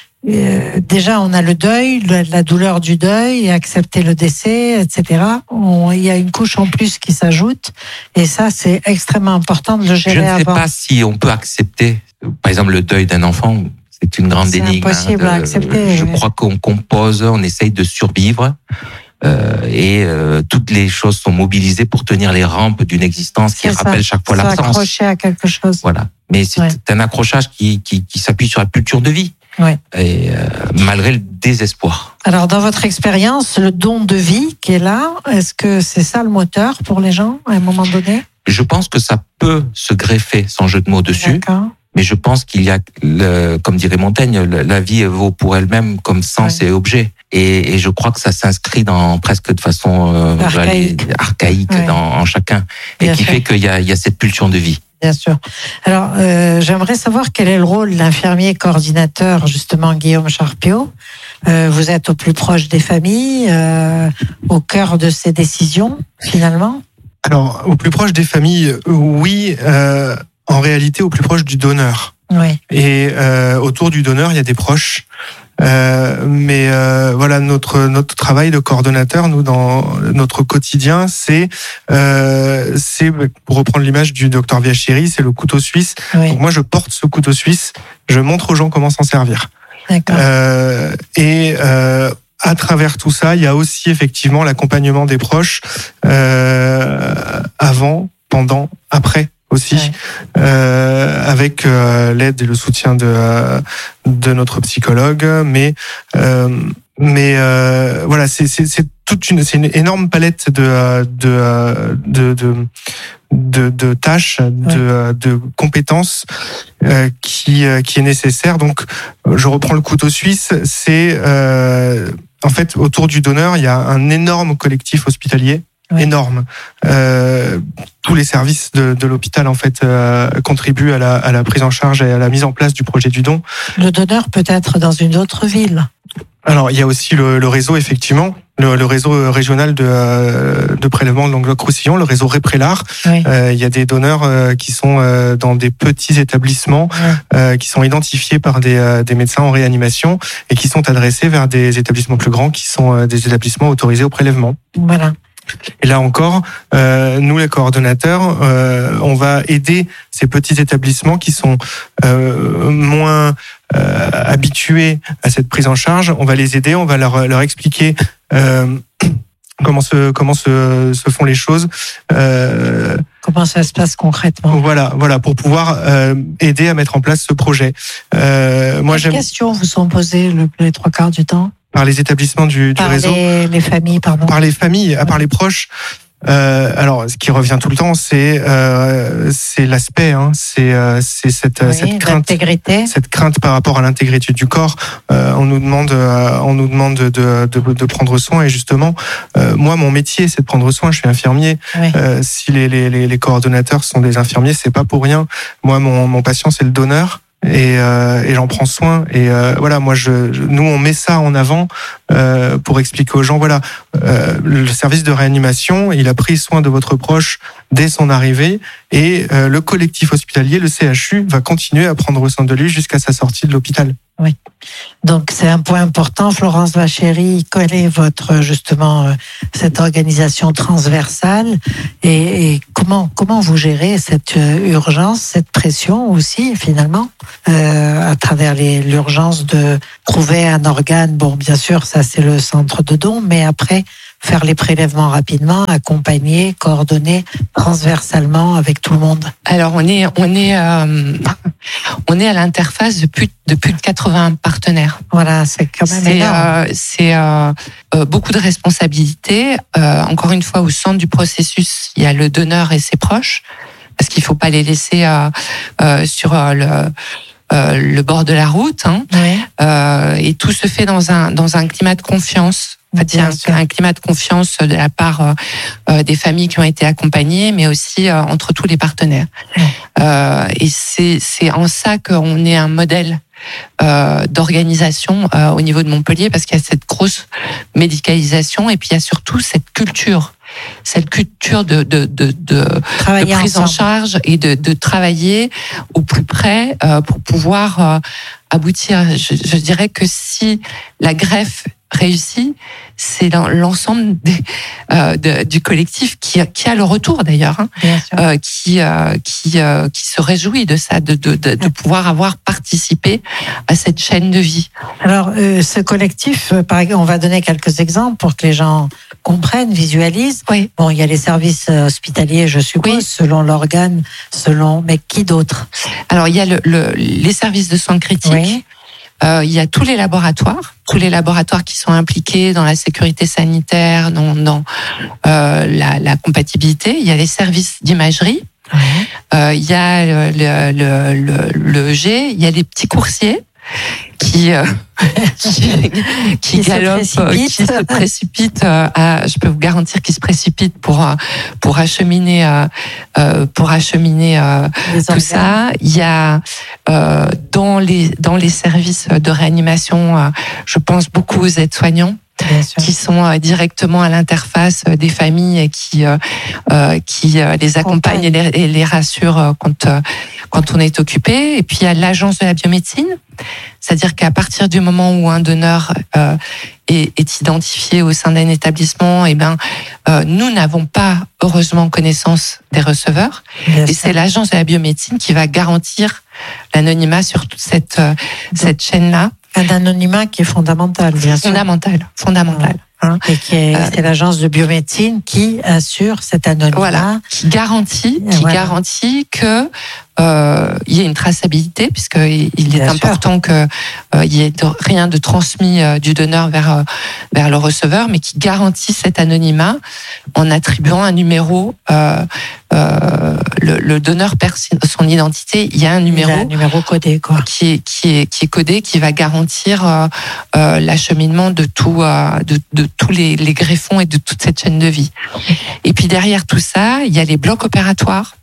S1: Euh, déjà, on a le deuil, le- la douleur du deuil, et accepter le décès, et cetera. On- Il y a une couche en plus qui s'ajoute, et ça, c'est extrêmement important de le
S5: Je
S1: gérer
S5: ne sais
S1: avant.
S5: pas si on peut accepter, par exemple, le deuil d'un enfant. C'est une grande
S1: C'est
S5: énigme.
S1: impossible à accepter,
S5: Je
S1: oui.
S5: crois qu'on compose, on essaye de survivre. Euh, et euh, toutes les choses sont mobilisées pour tenir les rampes d'une existence qui
S1: C'est ça.
S5: rappelle chaque fois
S1: Se
S5: l'absence.
S1: accrocher à quelque chose.
S5: Voilà. Mais c'est
S1: Ouais.
S5: un accrochage qui, qui, qui s'appuie sur la culture de vie.
S1: Ouais.
S5: Et euh, malgré le désespoir.
S1: Alors, dans votre expérience, le don de vie qui est là, est-ce que c'est ça le moteur pour les gens à un moment donné?
S5: Je pense que ça peut se greffer, sans jeu de mots, dessus.
S1: D'accord.
S5: Mais je pense qu'il y a, le, comme dirait Montaigne, le- la vie vaut pour elle-même comme sens
S1: Ouais.
S5: et objet. Et, et je crois que ça s'inscrit dans presque de façon euh,
S1: Archaïque.
S5: archaïque
S1: Ouais.
S5: dans, en chacun. Et
S1: Bien
S5: qui
S1: sûr.
S5: fait qu'il y a, il y a cette pulsion de vie.
S1: Bien sûr. Alors, euh, j'aimerais savoir quel est le rôle de l'infirmier coordinateur, justement, Guillaume Charpiot. Euh, vous êtes au plus proche des familles, euh, au cœur de ces décisions, finalement.
S6: Alors, au plus proche des familles, oui, euh, en réalité, au plus proche du donneur.
S1: Oui.
S6: Et euh, autour du donneur, il y a des proches. Euh, mais euh, voilà, notre notre travail de coordonnateur, nous dans notre quotidien, c'est euh, c'est pour reprendre l'image du docteur Viacheri, c'est le couteau suisse.
S1: Oui.
S6: Donc moi, je porte ce couteau suisse, je montre aux gens comment s'en servir.
S1: D'accord.
S6: Euh, et euh, à travers tout ça, il y a aussi effectivement l'accompagnement des proches euh, avant, pendant, après aussi,
S1: Ouais.
S6: euh, avec euh, l'aide et le soutien de euh, de notre psychologue. Mais euh, mais euh, voilà, c'est c'est c'est toute une c'est une énorme palette de de de de, de, de tâches, de, de compétences euh, qui qui est nécessaire. Donc, je reprends le couteau suisse. C'est euh, en fait autour du donneur, il y a un énorme collectif hospitalier.
S1: Oui.
S6: Énorme. Euh, tous les services de, de l'hôpital en fait euh, contribuent à la, à la prise en charge et à la mise en place du projet du don.
S1: Le donneur peut être dans une autre ville.
S6: Alors il y a aussi le, le réseau effectivement, le, le réseau régional de, euh, de prélèvement de Languedoc-Roussillon, le réseau Réprélard.
S1: Oui.
S6: Euh, il y a des donneurs euh, qui sont euh, dans des petits établissements,
S1: Ouais.
S6: euh, qui sont identifiés par des, euh, des médecins en réanimation et qui sont adressés vers des établissements plus grands, qui sont euh, des établissements autorisés au prélèvement.
S1: Voilà.
S6: Et là encore, euh, nous les coordonnateurs, euh, on va aider ces petits établissements qui sont euh, moins euh, habitués à cette prise en charge. On va les aider, on va leur, leur expliquer euh, comment se comment se, se font les choses. Euh,
S1: Comment ça se passe concrètement?
S6: voilà, voilà, pour pouvoir euh, aider à mettre en place ce projet. Euh, moi,
S1: Quelles
S6: j'aime
S1: questions vous sont posées le, les trois quarts du temps?
S6: par les établissements du, du
S1: Par
S6: réseau.
S1: les, les familles, pardon.
S6: Par les familles, à part les proches. Euh, alors, ce qui revient tout le temps, c'est euh, c'est l'aspect, hein, c'est euh, c'est cette
S1: Oui,
S6: cette crainte,
S1: l'intégrité.
S6: cette crainte par rapport à l'intégrité du corps. Euh, on nous demande, euh, on nous demande de, de, de, de prendre soin, et justement, euh, moi, mon métier, c'est de prendre soin. Je suis infirmier.
S1: Oui.
S6: Euh, si les, les les les coordonnateurs sont des infirmiers, c'est pas pour rien. Moi, mon mon patient, c'est le donneur. Et, euh, et j'en prends soin. Et euh, voilà, moi, je, je, nous, on met ça en avant euh, pour expliquer aux gens. Voilà, euh, le service de réanimation, il a pris soin de votre proche dès son arrivée, et euh, le collectif hospitalier, le C H U, va continuer à prendre soin de lui jusqu'à sa sortie de l'hôpital.
S1: Oui. Donc c'est un point important. Florence Vachéry, quelle est votre justement euh, cette organisation transversale et, et comment comment vous gérez cette euh, urgence, cette pression aussi finalement euh, à travers les, l'urgence de trouver un organe. Bon, bien sûr, ça c'est le centre de don, mais après faire les prélèvements rapidement, accompagner, coordonner transversalement avec tout le monde.
S3: Alors on est on est euh, on est à l'interface de plus de plus de quatre-vingts partenaires.
S1: Voilà, c'est quand même
S3: c'est,
S1: énorme.
S3: Euh, c'est euh, euh, beaucoup de responsabilités. Euh, encore une fois, au centre du processus, il y a le donneur et ses proches, parce qu'il faut pas les laisser euh, euh, sur euh, le euh, le bord de la route. Hein.
S1: Oui.
S3: Euh, et tout se fait dans un dans un climat de confiance. En fait, il y a un, un climat de confiance de la part euh, des familles qui ont été accompagnées, mais aussi euh, entre tous les partenaires.
S1: Mmh.
S3: Euh, et c'est c'est en ça qu'on est un modèle euh, d'organisation euh, au niveau de Montpellier, parce qu'il y a cette grosse médicalisation et puis il y a surtout cette culture, cette culture de de de, de, de prise ensemble. En charge et de de travailler au plus près euh, pour pouvoir euh, aboutir. Je, je dirais que si la greffe réussi, c'est dans l'ensemble des, euh, de, du collectif qui, qui a le retour d'ailleurs, hein, euh, qui euh, qui euh, qui se réjouit de ça, de de de, de pouvoir avoir participé à cette chaîne de vie.
S1: Alors euh, ce collectif, euh, par exemple, on va donner quelques exemples pour que les gens comprennent, visualisent.
S3: Oui.
S1: Bon, il y a les services hospitaliers, je suppose, oui. selon l'organe, selon. Mais qui d'autre?
S3: Alors il y a le, le les services de soins critiques. Oui. Euh, il y a tous les laboratoires, tous les laboratoires qui sont impliqués dans la sécurité sanitaire, dans, dans euh, la, la compatibilité. Il y a les services d'imagerie. Mmh. Euh, il y a le, le, le, le E G. Il y a les petits coursiers qui euh, qui, qui, qui galopent,
S1: se
S3: qui se précipitent. Euh, à, je peux vous garantir qu'ils se précipitent pour euh, pour acheminer euh, pour acheminer euh, tout ça. Il y a euh, dans les dans les services de réanimation, euh, je pense beaucoup aux aides-soignants, qui sont euh, directement à l'interface des familles et qui euh, euh, qui euh, les accompagnent et les, et les rassurent euh, quand euh, quand on est occupé. Et puis il y a l'agence de la biomédecine, c'est-à-dire qu'à partir du moment où un donneur euh, est, est identifié au sein d'un établissement, et ben euh, nous n'avons pas heureusement connaissance des receveurs. Bien et sûr. C'est l'agence de la biomédecine qui va garantir l'anonymat sur toute cette euh, cette chaîne-là.
S1: Un anonymat qui est fondamental, bien sûr.
S3: Fondamental, fondamental.
S1: Hein, et qui est, euh, c'est l'agence de biomédecine qui assure cet anonymat.
S3: Voilà, qui garantit, qui voilà. garantit que euh, il y ait une traçabilité, puisqu'il il est important que euh, il y ait de, rien de transmis euh, du donneur vers euh, vers le receveur, mais qui garantit cet anonymat en attribuant un numéro. Euh, euh, le, le donneur perd son identité, il y a un numéro,
S1: il a un numéro codé, quoi,
S3: qui est qui est qui est codé, qui va garantir euh, euh, l'acheminement de tout euh, de, de tous les, les greffons et de toute cette chaîne de vie. Et puis derrière tout ça, il y a les blocs opératoires.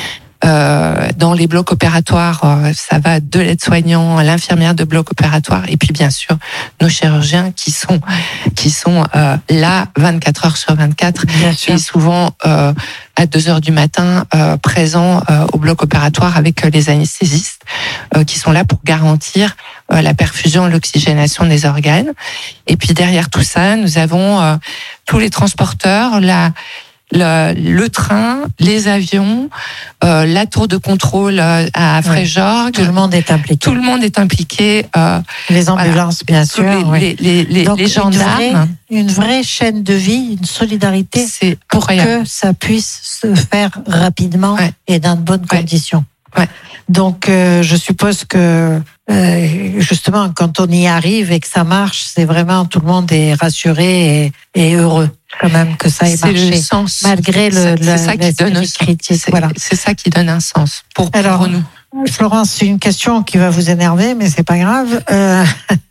S3: Euh, dans les blocs opératoires, euh, ça va de l'aide-soignant à l'infirmière de bloc opératoire, et puis bien sûr nos chirurgiens qui sont qui sont euh, là vingt-quatre heures sur vingt-quatre, et souvent euh, à deux heures du matin euh, présents euh, au bloc opératoire avec euh, les anesthésistes euh, qui sont là pour garantir euh, la perfusion, l'oxygénation des organes. Et puis derrière tout ça, nous avons euh, tous les transporteurs, la Le, le train, les avions, euh, la tour de contrôle à Fréjorgues.
S1: Tout le monde est impliqué.
S3: Tout le monde est impliqué. Euh,
S1: les ambulances, voilà. Bien sûr.
S3: Les,
S1: oui.
S3: les, les, les,
S1: Donc,
S3: les gendarmes.
S1: Une vraie, une vraie chaîne de vie, une solidarité
S3: C'est
S1: pour
S3: incroyable.
S1: que ça puisse se faire rapidement ouais. et dans de bonnes ouais. conditions.
S3: Ouais.
S1: Donc, euh, je suppose que euh, justement, quand on y arrive et que ça marche, c'est vraiment tout le monde est rassuré et, et heureux quand même que ça ait
S3: c'est
S1: marché,
S3: le sens.
S1: malgré le,
S3: c'est,
S1: le
S3: c'est ça qui donne un
S1: critique.
S3: C'est,
S1: voilà.
S3: c'est ça qui donne un sens pour,
S1: Alors,
S3: pour nous.
S1: Florence, c'est une question qui va vous énerver, mais c'est pas grave. Euh...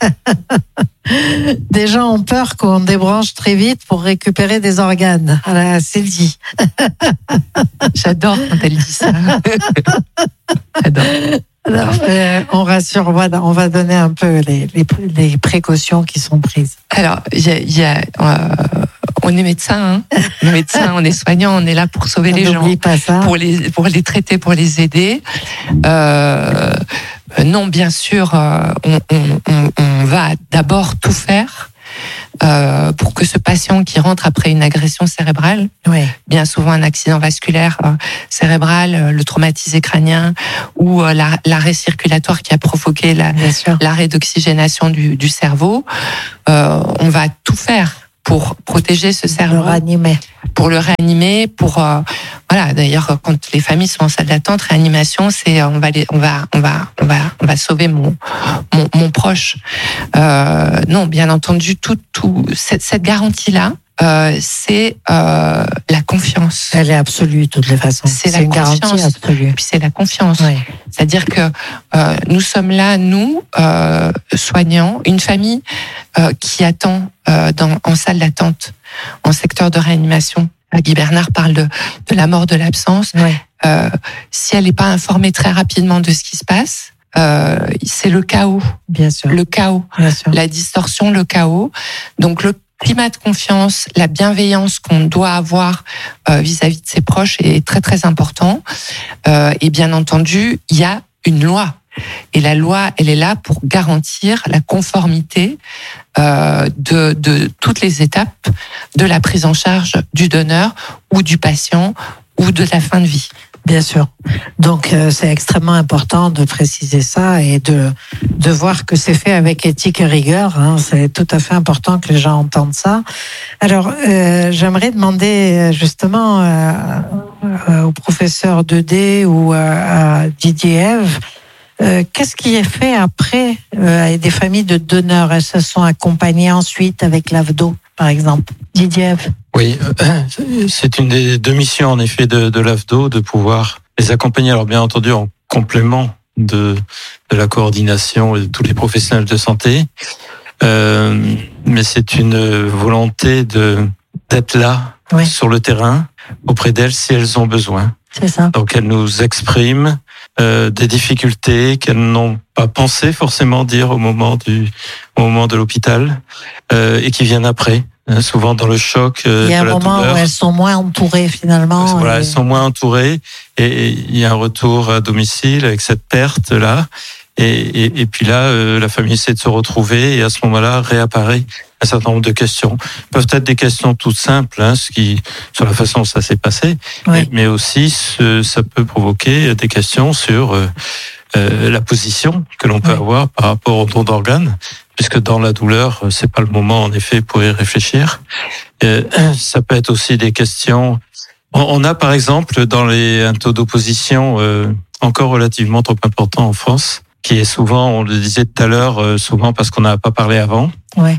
S1: Des gens ont peur qu'on débranche très vite pour récupérer des organes. Voilà, c'est dit.
S3: J'adore quand elle dit ça. J'adore.
S1: Alors, euh, on rassure, on va, on va donner un peu les, les, les précautions qui sont prises.
S3: Alors, il y a, y a euh, on est médecin, hein. On est médecin, on est soignant, on est là pour sauver
S1: on
S3: les gens,
S1: pas ça.
S3: pour les pour les traiter, pour les aider. Euh, non, bien sûr, euh, on, on, on, on va d'abord tout faire. Euh, pour que ce patient qui rentre après une agression cérébrale,
S1: oui.
S3: bien souvent un accident vasculaire euh, cérébral, euh, le traumatisé crânien ou euh, la, l'arrêt circulatoire qui a provoqué la, l'arrêt d'oxygénation du, du cerveau, euh, on va tout faire pour protéger ce cerveau,
S1: le réanimer.
S3: pour le réanimer, pour euh, voilà. D'ailleurs, quand les familles sont en salle d'attente, réanimation, c'est on va les, on va, on va, on va, on va sauver mon mon, mon proche. Euh, non, bien entendu, tout, tout cette, cette garantie-là, euh, c'est euh, la confiance.
S1: Elle est absolue de toutes les façons.
S3: C'est,
S1: c'est
S3: la
S1: une
S3: confiance.
S1: garantie absolue.
S3: Et puis c'est la confiance.
S1: Oui.
S3: C'est-à-dire que euh, nous sommes là, nous, euh, soignants, une famille euh, qui attend euh, dans, en salle d'attente, en secteur de réanimation. Guy Bernard parle de, de la mort de l'absence.
S1: Oui.
S3: Euh, si elle n'est pas informée très rapidement de ce qui se passe, euh, c'est le chaos.
S1: Bien sûr.
S3: Le chaos.
S1: Bien sûr.
S3: La distorsion, le chaos. Donc le climat de confiance, la bienveillance qu'on doit avoir euh, vis-à-vis de ses proches est très très important. Euh, et bien entendu, il y a une loi. Et la loi, elle est là pour garantir la conformité euh, de, de toutes les étapes de la prise en charge du donneur ou du patient ou de la fin de vie.
S1: Bien sûr. Donc euh, c'est extrêmement important de préciser ça et de de voir que c'est fait avec éthique et rigueur. Hein. C'est tout à fait important que les gens entendent ça. Alors euh, j'aimerais demander justement euh, euh, au professeur Dedé ou euh, à Didier Ève, euh, qu'est-ce qui est fait après euh, avec des familles de donneurs? Elles se sont accompagnées ensuite avec l'A V D O, par exemple. Didier Ève.
S7: Oui, c'est une des deux missions en effet de, de l'A V D O, de pouvoir les accompagner. Alors bien entendu en complément de, de la coordination et de tous les professionnels de santé, euh, mais c'est une volonté de d'être là, oui, sur le terrain auprès d'elles si elles ont besoin.
S1: C'est ça.
S7: Donc elles nous expriment euh, des difficultés qu'elles n'ont pas pensé forcément dire au moment du au moment de l'hôpital euh, et qui viennent après. Souvent dans le choc euh,
S1: il y a
S7: de la
S1: un moment
S7: douleur.
S1: Où elles sont moins entourées finalement.
S7: Voilà,
S1: et...
S7: elles sont moins entourées et il y a un retour à domicile avec cette perte là. Et, et, et puis là, euh, la famille essaie de se retrouver et à ce moment-là réapparaît un certain nombre de questions. Peuvent être des questions toutes simples, hein, ce qui sur la façon dont ça s'est passé, oui, mais, mais aussi ce, ça peut provoquer des questions sur euh, euh, la position que l'on peut oui. avoir par rapport au don d'organes. Puisque dans la douleur, c'est pas le moment en effet pour y réfléchir. Euh, ça peut être aussi des questions. On a par exemple dans les un taux d'opposition euh, encore relativement trop important en France, qui est souvent, on le disait tout à l'heure, euh, souvent parce qu'on n'a pas parlé avant.
S1: Ouais.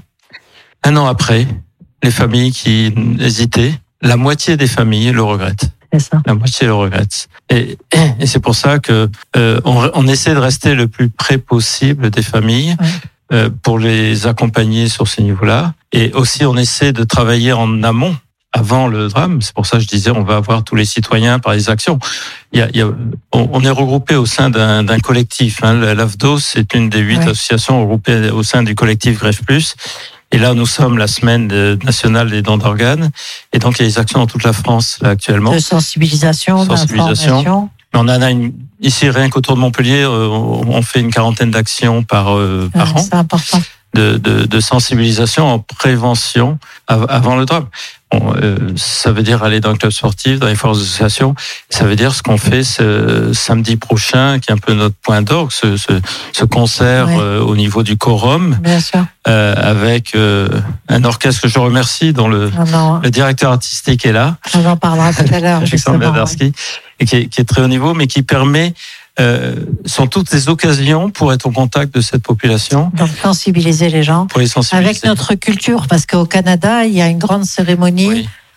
S7: Un an après, les familles qui hésitaient, la moitié des familles le regrettent.
S1: C'est ça.
S7: La moitié le regrette. Et, et c'est pour ça que euh, on, on essaie de rester le plus près possible des familles. Ouais. Euh, pour les accompagner sur ces niveaux-là. Et aussi, on essaie de travailler en amont, avant le drame. C'est pour ça que je disais, on va avoir tous les citoyens par les actions. Il y a, il y a, on, on est regroupé au sein d'un, d'un collectif. Hein. L'A V D O, c'est une des huit ouais. associations regroupées au sein du collectif Greffe Plus. Et là, nous sommes la semaine de, nationale des dons d'organes. Et donc, il y a des actions dans toute la France, là, actuellement.
S1: De sensibilisation,
S7: sensibilisation.
S1: d'information.
S7: On en a une, ici, rien qu'autour de Montpellier, on fait une quarantaine d'actions par, euh, par
S1: ouais,
S7: an.
S1: C'est important.
S7: De, de, de sensibilisation en prévention avant le drame. Bon, euh, ça veut dire aller dans le club sportif, dans les forces d'association. Ça veut dire ce qu'on fait ce samedi prochain, qui est un peu notre point d'orgue, ce, ce, ce concert ouais. euh, au niveau du Quorum,
S1: bien sûr,
S7: euh, avec euh, un orchestre que je remercie, dont le, oh non. le directeur artistique est là.
S1: On en parlera tout à l'heure.
S7: Alexandre Badarski, ouais. et qui est, qui est très haut niveau, mais qui permet Euh, sont toutes des occasions pour être au contact de cette population.
S1: Donc sensibiliser les gens.
S7: Pour les sensibiliser.
S1: Avec notre culture, parce qu'au Canada, il y a une grande cérémonie oui.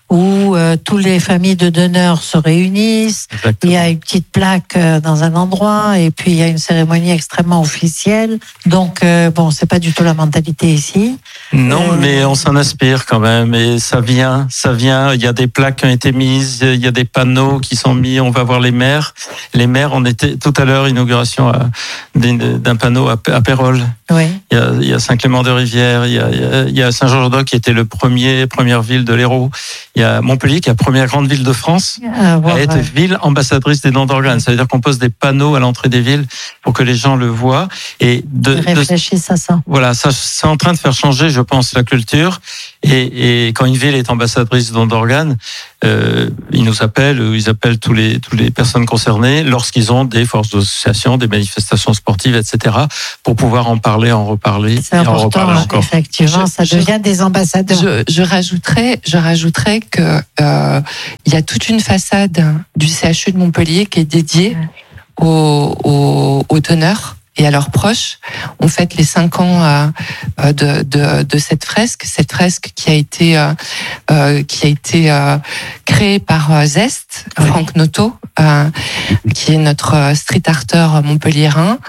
S1: où euh, toutes les familles de donneurs se réunissent.
S7: Exactement.
S1: Il y a une petite plaque euh, dans un endroit et puis il y a une cérémonie extrêmement officielle. Donc euh, bon, c'est pas du tout la mentalité ici.
S7: Non,
S1: Euh,
S7: mais on s'en inspire quand même, et ça vient, ça vient. Il y a des plaques qui ont été mises, il y a des panneaux qui sont mis. On va voir les maires. Les maires, on était tout à l'heure inauguration à, d'un panneau à, à Pérols.
S1: Oui.
S7: Il y a, il y a Saint-Clément-de-Rivière, il y a, il y a, il y a Saint-Georges-d'Oc qui était le premier première ville de l'Hérault. Il y a Montpellier qui est la première grande ville de France.
S1: À voir,
S7: À être
S1: ouais.
S7: ville ambassadrice des dons d'organes. Ça veut dire qu'on pose des panneaux à l'entrée des villes pour que les gens le voient. Et de,
S1: Ils
S7: de
S1: réfléchissent à ça.
S7: voilà, ça c'est en train de faire changer, je pense, la culture. Et, et quand une ville est ambassadrice de dons d'organes, euh, ils nous appellent, ou ils appellent tous les tous les personnes concernées lorsqu'ils ont des forces d'association, des manifestations sportives, et cetera, pour pouvoir en parler, en reparler,
S1: C'est
S7: et en
S1: important,
S7: reparler encore.
S1: effectivement,
S3: Je-
S1: ça
S3: je-
S1: devient des ambassadeurs.
S3: Je, je rajouterais, je rajouterais que euh, il y a toute une façade du C H U de Montpellier qui est dédiée aux, aux, aux donneurs et à leurs proches. On fête les cinq ans euh, de, de, de cette fresque, cette fresque qui a été euh, euh, qui a été euh, créée par euh, Zest, Franck Noto, euh, qui est notre euh, street arter montpelliérain,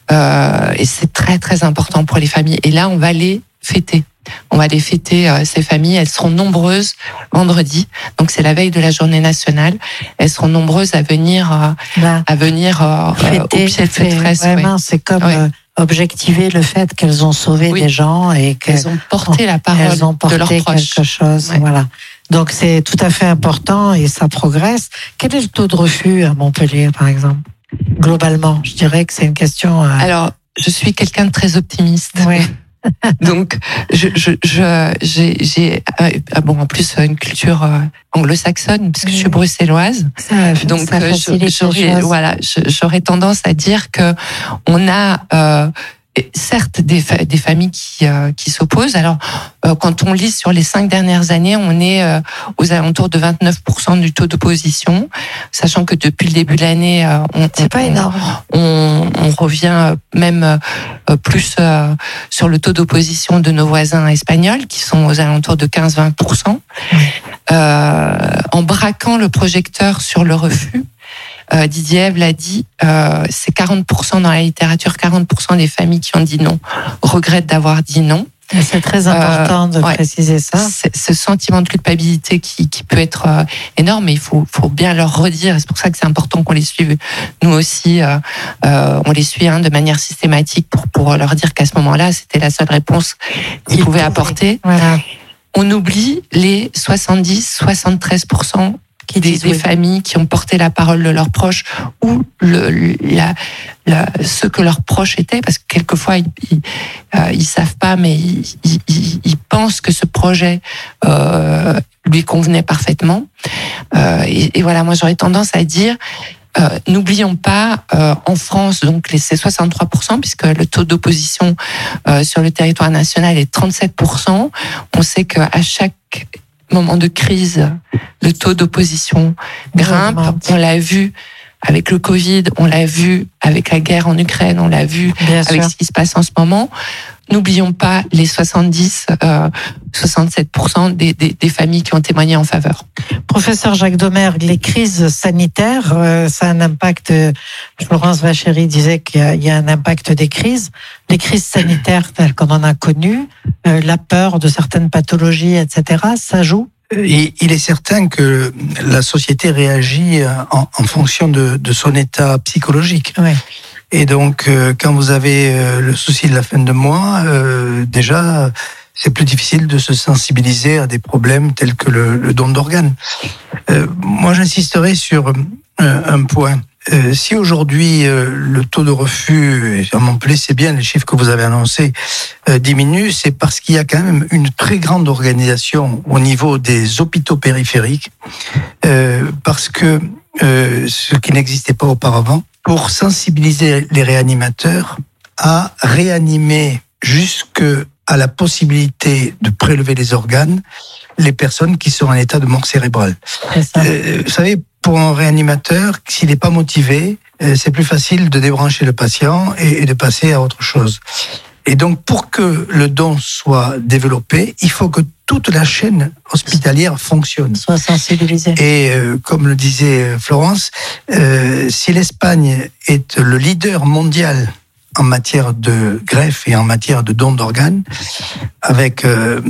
S3: euh, et c'est très très important pour les familles. Et là, on va les fêter. On va les fêter, euh, ces familles. Elles seront nombreuses vendredi. Donc c'est la veille de la journée nationale. Elles seront nombreuses à venir, euh,
S1: Là,
S3: à venir euh,
S1: fêter,
S3: au pied de cette
S1: fait-
S3: fresque.
S1: Vraiment, c'est comme
S3: Ouais.
S1: euh, objectiver le fait qu'elles ont sauvé
S3: Oui.
S1: des gens et qu'elles
S3: Elles ont porté la parole
S1: ont
S3: de leurs
S1: porté
S3: proches.
S1: quelque chose.
S3: Ouais.
S1: Voilà. Donc c'est tout à fait important et ça progresse. Quel est le taux de refus à Montpellier, par exemple? Globalement, je dirais que c'est une question. euh,
S3: Alors, je suis quelqu'un de très optimiste.
S1: ouais.
S3: Donc, je, je, je, j'ai, j'ai, euh, ah bon, en plus une culture euh, anglo-saxonne, puisque je suis bruxelloise.
S1: Ça,
S3: Donc,
S1: ça
S3: euh,
S1: facilite les
S3: j'aurais,
S1: choses.
S3: voilà, je- j'aurais tendance à dire que on a euh, certes des, fa- des familles qui, euh, qui s'opposent. Alors, euh, quand on lit sur les cinq dernières années, on est euh, aux alentours de vingt-neuf pour cent du taux d'opposition, sachant que depuis le début de l'année, euh, on,
S1: C'est pas
S3: on-
S1: énorme.
S3: on, on revient même euh, plus euh, sur le taux d'opposition de nos voisins espagnols, qui sont aux alentours de quinze à vingt pour cent. Euh, en braquant le projecteur sur le refus, euh, Didier Ève l'a dit, euh, c'est quarante pour cent dans la littérature, quarante pour cent des familles qui ont dit non regrettent d'avoir dit non.
S1: Et C'est très important de
S3: ouais.
S1: préciser ça.
S3: C'est- Ce sentiment de culpabilité qui, qui peut être euh, énorme, mais il faut, faut bien leur redire. Et c'est pour ça que c'est important qu'on les suive. Nous aussi, euh, euh, on les suit hein, de manière systématique pour, pour leur dire qu'à ce moment-là, c'était la seule réponse qu'ils
S1: Ils
S3: pouvaient
S1: pouvaient.
S3: apporter.
S1: Voilà.
S3: On oublie les soixante-dix à soixante-treize pour cent
S1: Qui
S3: des,
S1: disent
S3: des
S1: oui.
S3: familles qui ont porté la parole de leurs proches ou le, la, la, ce que leurs proches étaient, parce que quelquefois ils, ils, euh, ils savent pas, mais ils, ils, ils- ils pensent que ce projet euh, lui convenait parfaitement. Euh, et, et voilà, moi j'aurais tendance à dire. Euh, N'oublions pas, euh, en France, donc les- c'est soixante-trois pour cent, puisque le taux d'opposition euh, sur le territoire national est trente-sept pour cent. On sait qu'à chaque moment de crise, le taux d'opposition grimpe.
S1: Augmente.
S3: On l'a vu avec le Covid, on l'a vu avec la guerre en Ukraine, on l'a vu
S1: Bien
S3: avec
S1: sûr.
S3: ce qui se passe en ce moment. N'oublions pas les soixante-dix, euh, soixante-sept pour cent des, des, des familles qui ont témoigné en faveur.
S1: Professeur Jacques Domergue, les crises sanitaires, euh, ça a un impact. euh, Florence Vachéry disait qu'il y a- il y a un impact des crises. Les crises sanitaires telles qu'on en a connues, euh, la peur de certaines pathologies, et cetera, ça joue.
S4: Et il est certain que la société réagit en, en fonction de, de son état psychologique.
S1: Ouais.
S4: Et donc, euh, quand vous avez euh, le souci de la fin de mois, euh, déjà, c'est plus difficile de se sensibiliser à des problèmes tels que le, le don d'organes. Euh, moi, j'insisterai sur euh, un point. Euh, si aujourd'hui euh, le taux de refus, et à Montpellier, c'est bien les chiffres que vous avez annoncés, euh, diminue, c'est parce qu'il y a quand même une très grande organisation au niveau des hôpitaux périphériques, euh, parce que euh, ce qui n'existait pas auparavant, pour sensibiliser les réanimateurs à réanimer jusqu'à la possibilité de prélever les organes les personnes qui sont en état de mort cérébrale.
S1: C'est ça.
S4: Euh, vous savez, pour un réanimateur, s'il n'est pas motivé, euh, c'est plus facile de débrancher le patient et, et de passer à autre chose. Et donc, pour que le don soit développé, il faut que toute la chaîne hospitalière fonctionne.
S1: Soit sensibilisé.
S4: Et euh, comme le disait Florence, euh, si l'Espagne est le leader mondial en matière de greffe et en matière de don d'organes, avec euh,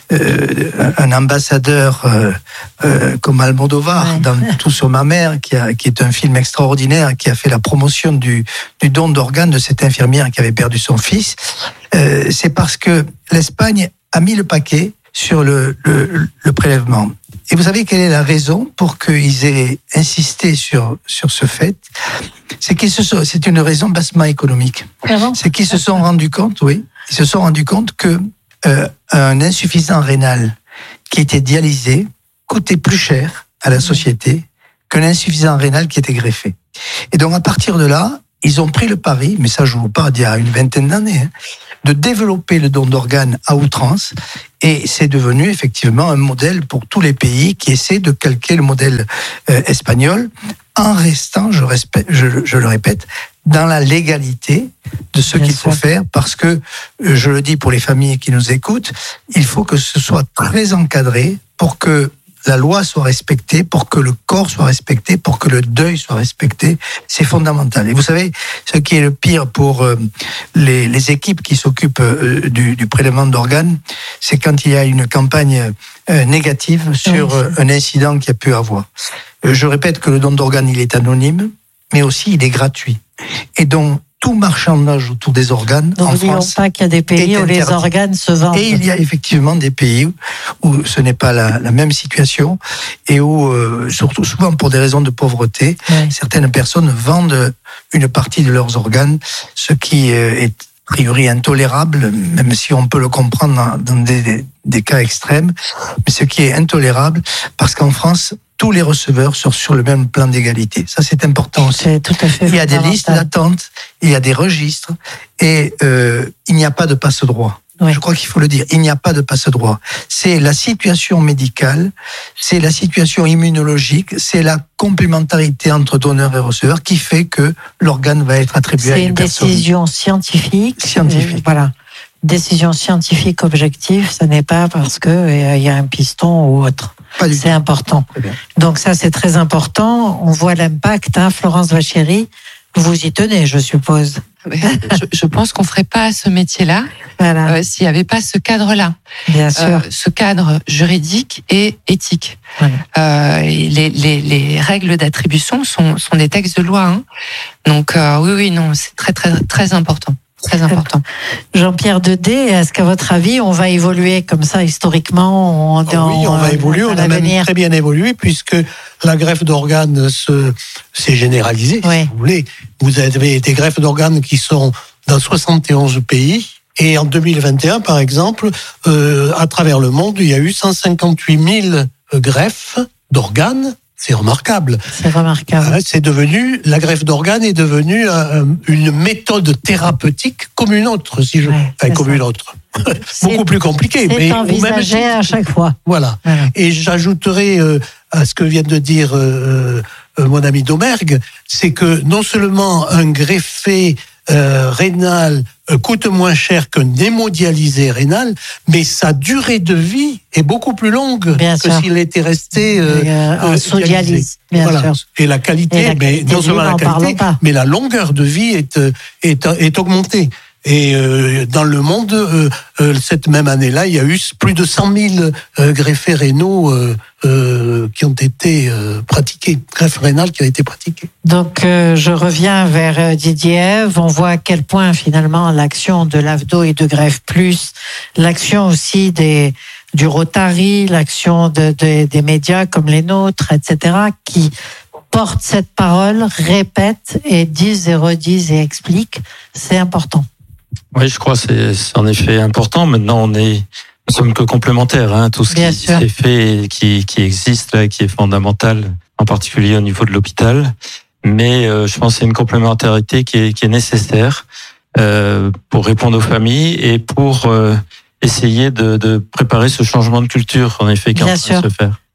S4: euh, un ambassadeur euh, euh, comme Almodovar
S1: ouais.
S4: dans Tout sur ma mère, qui, a, qui est un film extraordinaire, qui a fait la promotion du, du don d'organes de cette infirmière qui avait perdu son fils, euh, c'est parce que l'Espagne a mis le paquet sur le, le, le prélèvement. Et vous savez quelle est la raison pour qu'ils aient insisté sur, sur ce fait? C'est qu'ils se sont, c'est une raison bassement économique.
S1: Vraiment?
S4: C'est qu'ils se sont rendus compte, oui, ils se sont rendus compte que euh, un insuffisant rénal qui était dialysé coûtait plus cher à la société qu'un insuffisant rénal qui était greffé. Et donc à partir de là, ils ont pris le pari, mais ça je vous parle d'il y a une vingtaine d'années, hein, de développer le don d'organes à outrance, et c'est devenu effectivement un modèle pour tous les pays qui essaient de calquer le modèle euh, espagnol, en restant, je, respecte, je, je le répète, dans la légalité de ce qu'il faut faire, parce que, je le dis pour les familles qui nous écoutent, il faut que ce soit très encadré pour que la loi soit respectée, pour que le corps soit respecté, pour que le deuil soit respecté. C'est fondamental. Et vous savez, ce qui est le pire pour euh, les, les équipes qui s'occupent euh, du, du prélèvement d'organes, c'est quand il y a une campagne euh, négative sur euh, un incident qu'il y a pu avoir. Euh, je répète que le don d'organes, il est anonyme, mais aussi il est gratuit. Et donc, tout marchandage autour des organes en France.
S1: N'oublions pas qu'il y a des pays où les organes se vendent.
S4: Et il y a effectivement des pays où ce n'est pas la, la même situation et où, euh, surtout souvent pour des raisons de pauvreté,
S1: ouais.
S4: certaines personnes vendent une partie de leurs organes, ce qui est a priori intolérable, même si on peut le comprendre dans des, des cas extrêmes, mais ce qui est intolérable parce qu'en France, tous les receveurs sont sur le même plan d'égalité. Ça, c'est important aussi.
S1: C'est tout à fait
S4: il y a des listes d'attente, il y a des registres, et euh, il n'y a pas de passe-droit. Oui. Je crois qu'il faut le dire. Il n'y a pas de passe-droit. C'est la situation médicale, c'est la situation immunologique, c'est la complémentarité entre donneur et receveur qui fait que l'organe va être attribué à une personne.
S1: C'est une décision scientifique.
S4: Scientifique.
S1: Euh, voilà. Décision scientifique objective, ce n'est pas parce que euh, il y a un piston ou autre. C'est important. Donc ça, c'est très important. On voit l'impact, hein, Florence Vachéry. Vous y tenez, je suppose.
S3: Je, je pense qu'on ferait pas ce métier-là voilà. euh, s'il n'y avait pas ce cadre-là.
S1: Bien sûr.
S3: Euh, ce cadre juridique et éthique. Voilà. Euh, et les, les, les règles d'attribution sont, sont des textes de loi. Hein. Donc euh, oui, oui, non, c'est très, très, très important. Très important.
S1: Jean-Pierre Dedé, est-ce qu'à votre avis, on va évoluer comme ça historiquement dans,
S2: Oui, on va évoluer. On a même très bien évolué puisque la greffe d'organes se, s'est généralisée.
S1: Oui.
S2: Si vous voulez, vous avez des greffes d'organes qui sont dans soixante et onze pays. Et en deux mille vingt et un, par exemple, euh, à travers le monde, il y a eu cent cinquante-huit mille greffes d'organes. C'est remarquable.
S1: C'est remarquable.
S2: C'est devenu, la greffe d'organes est devenue euh, une méthode thérapeutique comme une autre, si je,
S1: ouais,
S2: enfin, comme ça. Une autre. Beaucoup plus compliquée.
S1: C'est
S2: mais
S1: envisagé à chaque fois.
S2: Voilà. voilà. Et j'ajouterai euh, à ce que vient de dire euh, euh, mon ami Domergue, c'est que non seulement un greffé Euh, rénal euh, coûte moins cher qu'un hémodialysé rénal, mais sa durée de vie est beaucoup plus longue
S1: bien
S2: que
S1: sûr.
S2: s'il était resté euh,
S1: euh, en sous-dialyse.
S2: Voilà. Sûr. Et la qualité, et la qualité mais non seulement la qualité, mais la longueur de vie est est, est augmentée. Et euh, dans le monde, euh, euh, cette même année-là, il y a eu plus de cent mille euh, greffés rénaux euh, euh, qui ont été euh, pratiqués, greffe rénale qui a été pratiquée.
S1: Donc, euh, je reviens vers Didier Ève. On voit à quel point, finalement, l'action de l'A F D O et de Greffe Plus, l'action aussi des, du Rotary, l'action de, de, des médias comme les nôtres, et cetera, qui portent cette parole, répètent et disent et redisent et expliquent, c'est important.
S7: Oui, je crois que c'est, c'est en effet important. Maintenant, on est, nous sommes que complémentaires. Hein. Tout ce Bien qui sûr. s'est fait, et qui, qui existe là, qui est fondamental, en particulier au niveau de l'hôpital. Mais euh, je pense que c'est une complémentarité qui est, qui est nécessaire euh, pour répondre aux familles et pour euh, essayer de, de préparer ce changement de culture, en effet, qui est en train de se faire.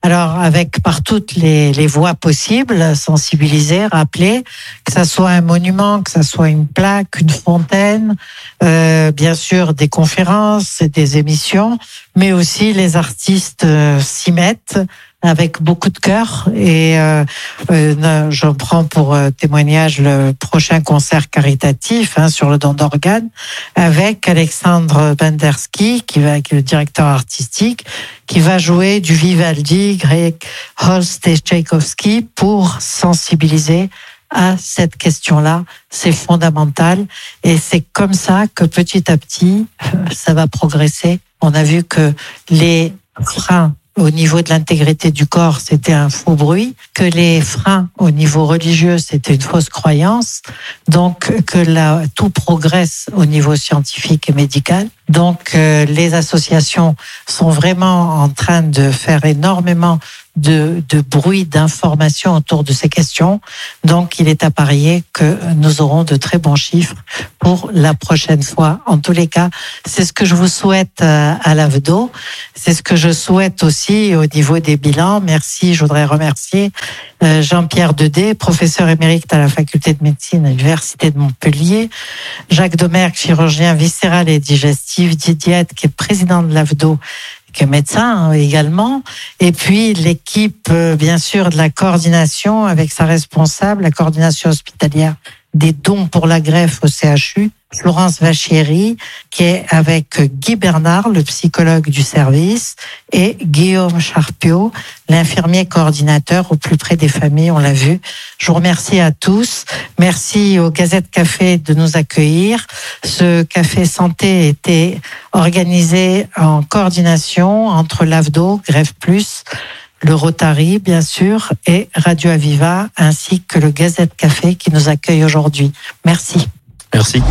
S1: Alors, avec par toutes les, les voies possibles, sensibiliser, rappeler, que ça soit un monument, que ça soit une plaque, une fontaine, euh, bien sûr des conférences et des émissions, mais aussi les artistes euh, s'y mettent avec beaucoup de cœur. Et euh, euh, j'en prends pour euh, témoignage le prochain concert caritatif hein, sur le don d'organes avec Alexandre Bendersky, qui va, qui est le directeur artistique, qui va jouer du Vivaldi, Grieg, Holst et Tchaïkovski pour sensibiliser à cette question-là. C'est fondamental et c'est comme ça que petit à petit, ça va progresser. On a vu que les freins au niveau de l'intégrité du corps, c'était un faux bruit, que les freins au niveau religieux, c'était une fausse croyance, donc que là, tout progresse au niveau scientifique et médical. Donc euh, les associations sont vraiment en train de faire énormément de, de bruit, d'informations autour de ces questions. Donc il est à parier que nous aurons de très bons chiffres pour la prochaine fois. En tous les cas, c'est ce que je vous souhaite à l'A V D O. C'est ce que je souhaite aussi au niveau des bilans. Merci, je voudrais remercier Jean-Pierre Dedé, professeur émérite à la faculté de médecine à l'Université de Montpellier, Jacques Domergue, chirurgien viscéral et digestif, Didier, qui est président de l'A V D O, qui est médecin également, et puis l'équipe, bien sûr, de la coordination avec sa responsable, la coordination hospitalière des dons pour la greffe au C H U, Florence Vachieri, qui est avec Guy Bernard, le psychologue du service, et Guillaume Charpiot, l'infirmier coordinateur au plus près des familles, on l'a vu. Je vous remercie à tous. Merci au Gazette Café de nous accueillir. Ce café santé était organisé en coordination entre l'A V D O, Greffe Plus, le Rotary, bien sûr, et Radio Aviva, ainsi que le Gazette Café qui nous accueille aujourd'hui. Merci.
S8: Merci.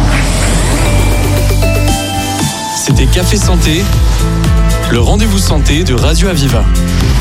S8: C'était Café Santé, le rendez-vous santé de Radio Aviva.